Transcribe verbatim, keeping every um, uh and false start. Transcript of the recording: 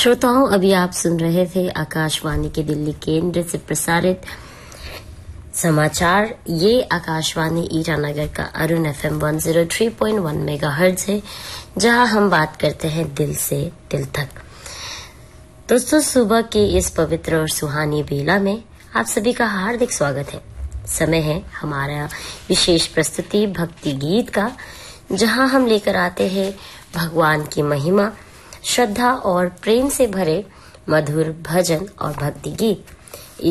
श्रोताओं, अभी आप सुन रहे थे आकाशवाणी के दिल्ली केंद्र से प्रसारित समाचार। ये आकाशवाणी ईटानगर का अरुण एफएम एक सौ तीन पॉइंट एक मेगाहर्ट्ज है, जहां हम बात करते हैं दिल से दिल तक। दोस्तों, सुबह की इस पवित्र और सुहानी बेला में आप सभी का हार्दिक स्वागत है। समय है हमारा विशेष प्रस्तुति भक्ति गीत का, जहां हम लेकर आते हैं भगवान की महिमा, श्रद्धा और प्रेम से भरे मधुर भजन और भक्ति गीत।